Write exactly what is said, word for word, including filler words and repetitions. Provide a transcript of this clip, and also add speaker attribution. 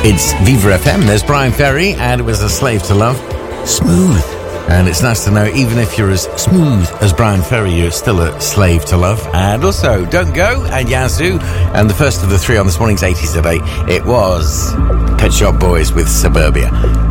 Speaker 1: It's Viva F M. There's Brian Ferry, and it was A Slave to Love. Smooth. And it's nice to know, even if you're as smooth as Brian Ferry, you're still a slave to love. And also, Don't Go and Yazoo. And the first of the three on this morning's eighties debate, it was Pet Shop Boys with Suburbia.